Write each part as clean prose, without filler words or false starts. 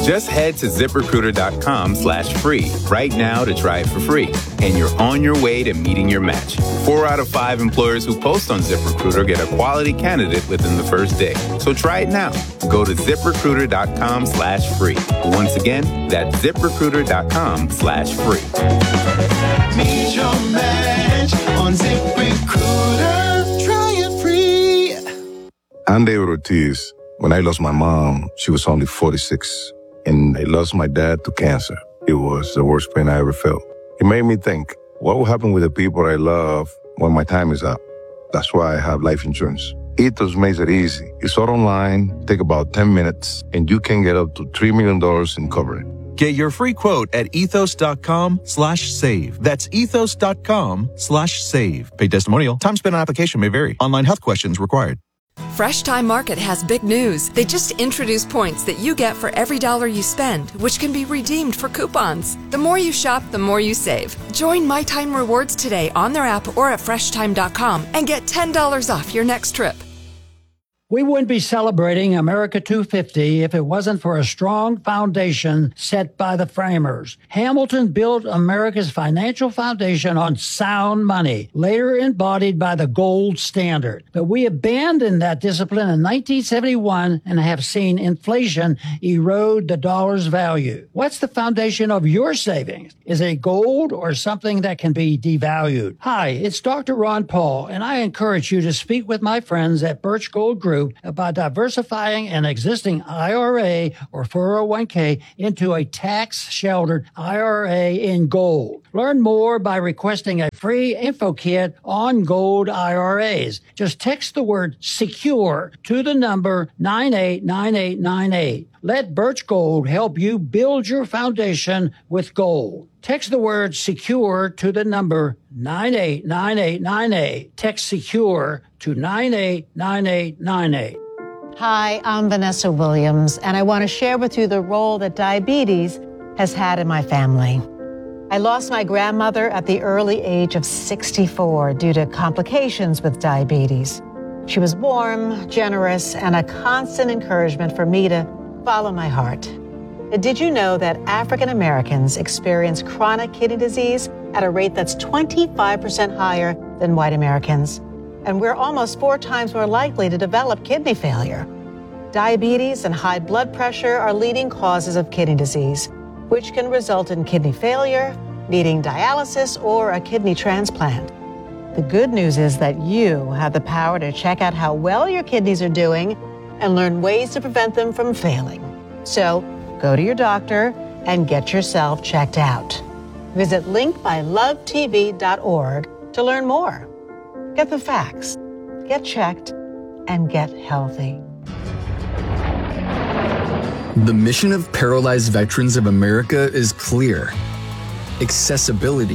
Just head to ZipRecruiter.com/free right now to try it for free. And you're on your way to meeting your match. 4 out of 5 employers who post on ZipRecruiter get a quality candidate within the first day. So try it now. Go to ZipRecruiter.com/free. Once again, that's ZipRecruiter.com/free. Meet your match on ZipRecruiter. Try it free. I'm David Ortiz. When I lost my mom, she was only 46. And I lost my dad to cancer. It was the worst pain I ever felt. It made me think, what will happen with the people I love when my time is up? That's why I have life insurance. Ethos makes it easy. It's all online, take about 10 minutes, and you can get up to $3 million in coverage. Get your free quote at ethos.com/save. That's ethos.com/save. Paid testimonial. Time spent on application may vary. Online health questions required. Fresh Time Market has big news. They just introduced points that you get for every dollar you spend, which can be redeemed for coupons. The more you shop, the more you save. Join My Time Rewards today on their app or at FreshTime.com and get $10 off your next trip. We wouldn't be celebrating America 250 if it wasn't for a strong foundation set by the framers. Hamilton built America's financial foundation on sound money, later embodied by the gold standard. But we abandoned that discipline in 1971 and have seen inflation erode the dollar's value. What's the foundation of your savings? Is it gold or something that can be devalued? Hi, it's Dr. Ron Paul, and I encourage you to speak with my friends at Birch Gold Group about diversifying an existing IRA or 401k into a tax-sheltered IRA in gold. Learn more by requesting a free info kit on gold IRAs. Just text the word SECURE to the number 989898. Let Birch Gold help you build your foundation with gold. Text the word SECURE to the number 989898. Text SECURE to 989898. Hi, I'm Vanessa Williams, and I want to share with you the role that diabetes has had in my family. I lost my grandmother at the early age of 64 due to complications with diabetes. She was warm, generous, and a constant encouragement for me to follow my heart. Did you know that African Americans experience chronic kidney disease at a rate that's 25% higher than white Americans? And we're almost 4 times more likely to develop kidney failure. Diabetes and high blood pressure are leading causes of kidney disease, which can result in kidney failure, needing dialysis, or a kidney transplant. The good news is that you have the power to check out how well your kidneys are doing and learn ways to prevent them from failing. So go to your doctor and get yourself checked out. Visit linkbylovetv.org to learn more. Get the facts, get checked, and get healthy. The mission of Paralyzed Veterans of America is clear: accessibility.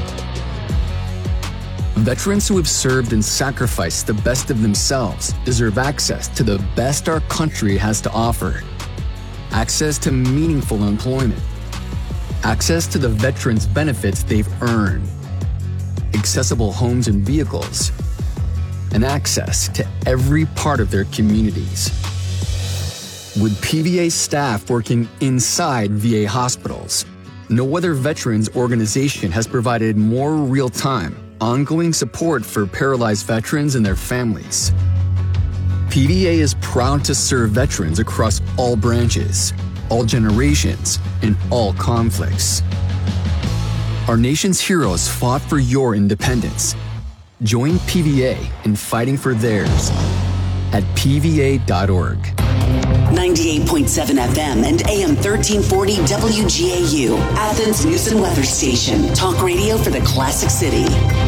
Veterans who have served and sacrificed the best of themselves deserve access to the best our country has to offer. Access to meaningful employment. Access to the veterans' benefits they've earned. Accessible homes and vehicles. And access to every part of their communities. With PVA staff working inside VA hospitals, no other veterans organization has provided more real-time, ongoing support for paralyzed veterans and their families. PVA is proud to serve veterans across all branches, all generations, and all conflicts. Our nation's heroes fought for your independence. Join PVA in fighting for theirs at pva.org. 98.7 FM and AM 1340 WGAU, Athens News and Weather Station. Talk radio for the Classic City.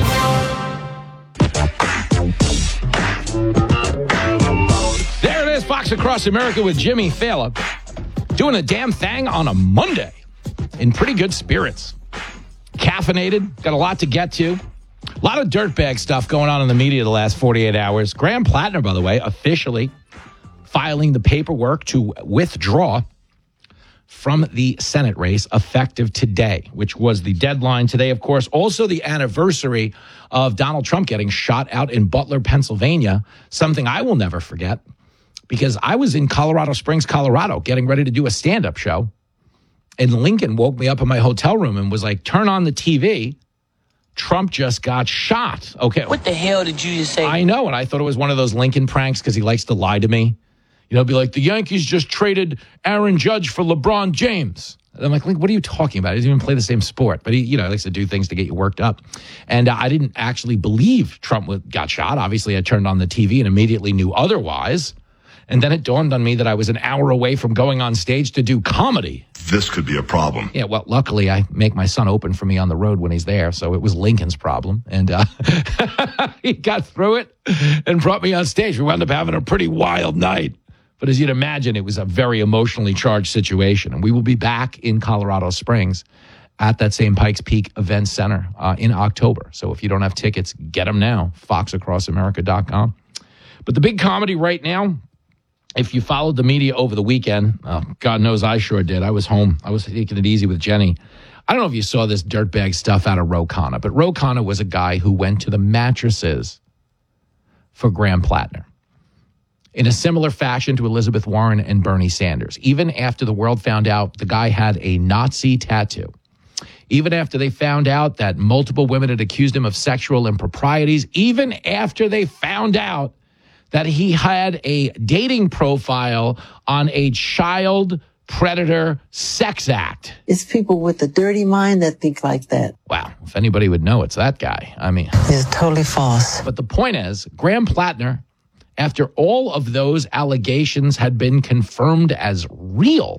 There it is, Fox Across America with Jimmy Thaler. Doing a damn thing on a Monday. In pretty good spirits. Caffeinated, got a lot to get to. A lot of dirtbag stuff going on in the media the last 48 hours. Graham Plattner, by the way, officially filing the paperwork to withdraw from the Senate race effective today, which was the deadline today, of course. Also the anniversary of Donald Trump getting shot out in Butler, Pennsylvania, something I will never forget. because I was in Colorado Springs, Colorado, getting ready to do a stand-up show. And Lincoln woke me up in my hotel room and was like, turn on the TV. Trump just got shot. Okay. What the hell did you just say? I know, and I thought it was one of those Lincoln pranks because he likes to lie to me. You know, be like, the Yankees just traded Aaron Judge for LeBron James. And I'm like, Link, what are you talking about? He doesn't even play the same sport. But he, likes to do things to get you worked up. And I didn't actually believe Trump got shot. Obviously, I turned on the TV and immediately knew otherwise. And then it dawned on me that I was an hour away from going on stage to do comedy. This could be a problem. Yeah, well, luckily, I make my son open for me on the road when he's there. So it was Lincoln's problem. And he got through it and brought me on stage. We wound up having a pretty wild night. But as you'd imagine, it was a very emotionally charged situation. And we will be back in Colorado Springs at that same Pikes Peak Event Center in October. So if you don't have tickets, get them now, foxacrossamerica.com. But the big comedy right now, if you followed the media over the weekend, God knows I sure did. I was home. I was taking it easy with Jenny. I don't know if you saw this dirtbag stuff out of Ro Khanna, but Ro Khanna was a guy who went to the mattresses for Graham Plattner in a similar fashion to Elizabeth Warren and Bernie Sanders. Even after the world found out the guy had a Nazi tattoo, even after they found out that multiple women had accused him of sexual improprieties, even after they found out that he had a dating profile on a child predator sex act. It's people with a dirty mind that think like that. Wow. If anybody would know, it's that guy. I mean, it's totally false. But the point is, Graham Plattner, after all of those allegations had been confirmed as real,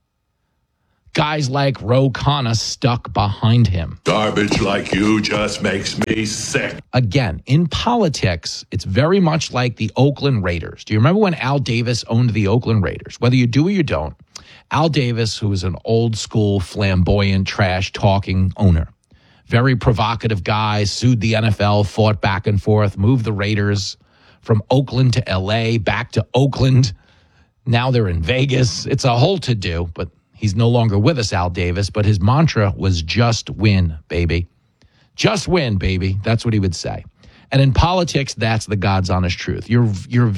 guys like Ro Khanna stuck behind him. Garbage like you just makes me sick. Again, in politics, it's very much like the Oakland Raiders. Do you remember when Al Davis owned the Oakland Raiders? Whether you do or you don't, Al Davis, who was an old school, flamboyant, trash-talking owner, very provocative guy, sued the NFL, fought back and forth, moved the Raiders from Oakland to L.A., back to Oakland. Now they're in Vegas. It's a whole to-do, but he's no longer with us, Al Davis, but his mantra was just win, baby. Just win, baby. That's what he would say. And in politics, that's the God's honest truth. Your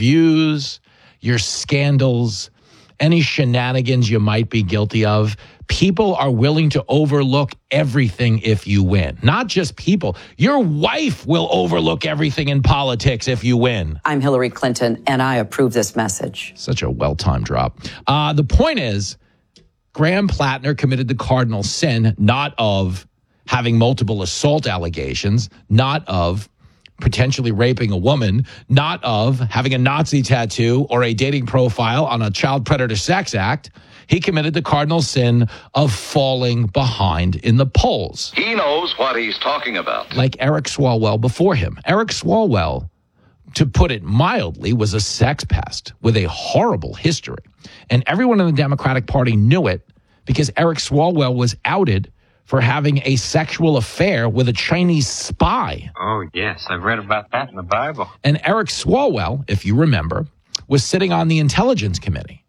views, your scandals, any shenanigans you might be guilty of, people are willing to overlook everything if you win. Not just people. Your wife will overlook everything in politics if you win. I'm Hillary Clinton, and I approve this message. Such a well-timed drop. The point is, Graham Plattner committed the cardinal sin, not of having multiple assault allegations, not of potentially raping a woman, not of having a Nazi tattoo or a dating profile on a child predator sex act. He committed the cardinal sin of falling behind in the polls. He knows what he's talking about. Like Eric Swalwell before him. Eric Swalwell, to put it mildly, was a sex pest with a horrible history. And everyone in the Democratic Party knew it because Eric Swalwell was outed for having a sexual affair with a Chinese spy. Oh, yes. I've read about that in the Bible. And Eric Swalwell, if you remember, was sitting on the Intelligence Committee.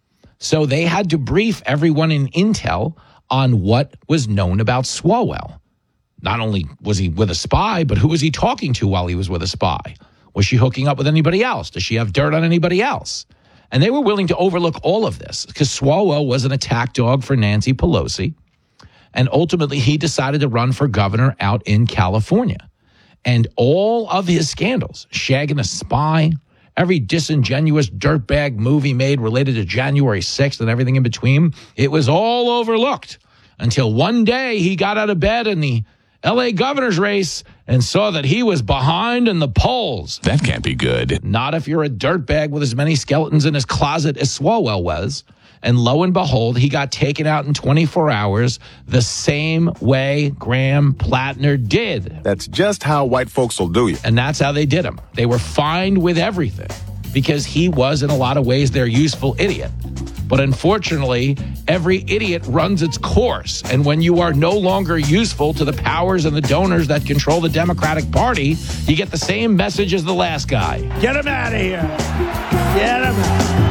So they had to brief everyone in Intel on what was known about Swalwell. Not only was he with a spy, but who was he talking to while he was with a spy? Was she hooking up with anybody else? Does she have dirt on anybody else? And they were willing to overlook all of this because Swalwell was an attack dog for Nancy Pelosi. And ultimately, he decided to run for governor out in California. And all of his scandals, shagging a spy, every disingenuous dirtbag movie made related to January 6th and everything in between, it was all overlooked until one day he got out of bed in the L.A. governor's race and saw that he was behind in the polls. That can't be good. Not if you're a dirtbag with as many skeletons in his closet as Swalwell was. And lo and behold, he got taken out in 24 hours the same way Graham Plattner did. That's just how white folks will do you. And that's how they did him. They were fine with everything because he was, in a lot of ways, their useful idiot. But unfortunately, every idiot runs its course. And when you are no longer useful to the powers and the donors that control the Democratic Party, you get the same message as the last guy. Get him out of here. Get him out.